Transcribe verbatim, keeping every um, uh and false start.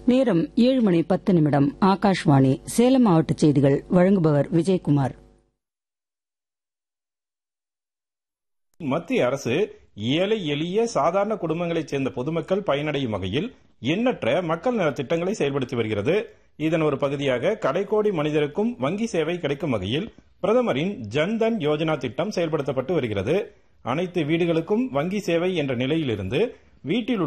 நேரம் ஏழு மணி பத்து நிமிடம். ஆகாஷ்வாணி சேலம் மாவட்ட செய்திகள் வழங்குபவர் விஜயகுமார். மத்திய அரசு ஏழை எளிய சாதாரண குடும்பங்களைச் சேர்ந்த பொதுமக்கள் பயனடையும் வகையில் எண்ணற்ற மக்கள் நலத் திட்டங்களை செயல்படுத்தி வருகிறது. இதன் ஒரு பகுதியாக கடைக்கோடி மனிதருக்கும் வங்கி சேவை கிடைக்கும் வகையில் பிரதமரின் ஜன்தன் யோஜனா திட்டம் செயல்படுத்தப்பட்டு வருகிறது. அனைத்து வீடுகளுக்கும் வங்கி சேவை என்ற நிலையிலிருந்து வீட்டில்